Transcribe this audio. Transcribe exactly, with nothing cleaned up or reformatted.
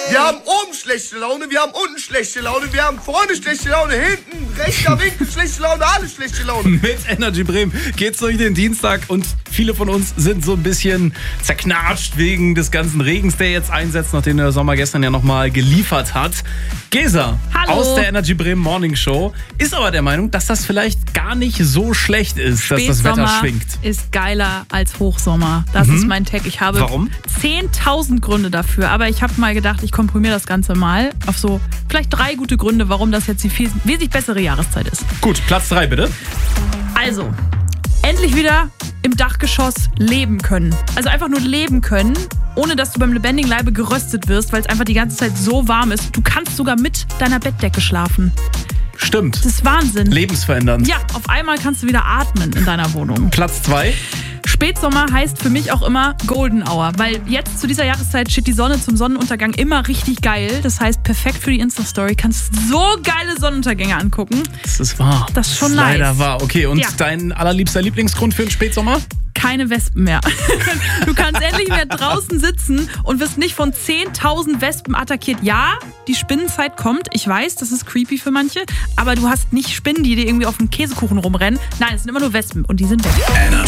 Wir haben oben schlechte Laune, wir haben unten schlechte Laune, wir haben vorne schlechte Laune, hinten, rechter Winkel schlechte Laune, alles schlechte Laune. Mit Energy Bremen geht's durch den Dienstag und viele von uns sind so ein bisschen zerknatscht wegen des ganzen Regens, der jetzt einsetzt, nachdem der Sommer gestern ja nochmal geliefert hat. Gesa Hallo. Aus der Energy Bremen Morning Show ist aber der Meinung, dass das vielleicht gar nicht so schlecht ist, dass das Wetter schwingt. Ist geiler als Hochsommer. Das Mhm. ist mein Tag. Ich habe Warum? zehntausend Gründe dafür. Aber ich habe mal gedacht, ich komprimiere das Ganze mal auf so vielleicht drei gute Gründe, warum das jetzt die viel, wesentlich bessere Jahreszeit ist. Gut, Platz drei bitte. Also, endlich wieder im Dachgeschoss leben können. Also einfach nur leben können, ohne dass du beim lebendigen Leibe geröstet wirst, weil es einfach die ganze Zeit so warm ist. Du kannst sogar mit deiner Bettdecke schlafen. Stimmt. Das ist Wahnsinn. Lebensverändernd. Ja, auf einmal kannst du wieder atmen in deiner Wohnung. Platz zwei. Spätsommer heißt für mich auch immer Golden Hour, weil jetzt zu dieser Jahreszeit steht die Sonne zum Sonnenuntergang immer richtig geil. Das heißt, perfekt für die Insta-Story. Kannst so geile Sonnenuntergänge angucken. Das ist wahr. Das ist schon ist nice. leider wahr. Okay, und Ja. dein allerliebster Lieblingsgrund für den Spätsommer? Keine Wespen mehr. Du kannst endlich mehr draußen sitzen und wirst nicht von zehntausend Wespen attackiert. Ja, die Spinnenzeit kommt. Ich weiß, das ist creepy für manche. Aber du hast nicht Spinnen, die dir irgendwie auf dem Käsekuchen rumrennen. Nein, es sind immer nur Wespen und die sind weg. Energy.